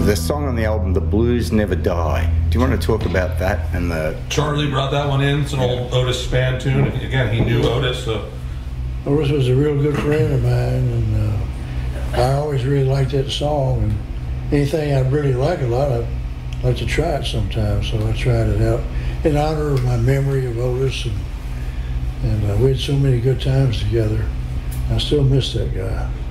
the song on the album, The Blues Never Die. Do you want to talk about that? And Charlie brought that one in. It's an old Otis Spann tune. Again, he knew Otis. So. Otis was a real good friend of mine, and I always really liked that song. And anything I really like a lot, I'd like to try it sometime. So I tried it out in honor of my memory of Otis, and we had so many good times together. I still miss that guy.